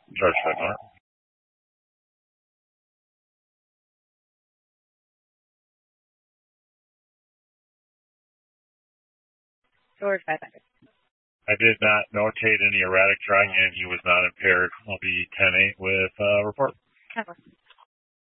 George Whitmore. George 500. I did not notate any erratic drawing, and he was not impaired. I'll be 10-8 with report. 10-1.